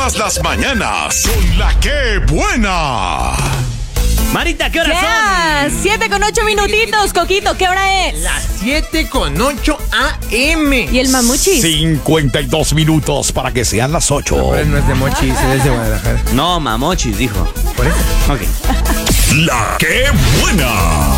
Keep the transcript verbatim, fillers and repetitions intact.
Las mañanas con la que buena. Marita, ¿qué hora Ya, son? siete con ocho minutitos, Coquito, ¿qué hora es? Las siete con ocho a eme. ¿Y el mamuchis? cincuenta y dos minutos para que sean las ocho. Pero no es de Mochis, es de Guadalajara. No, mamochis, dijo. Por eso. Ok. La que buena.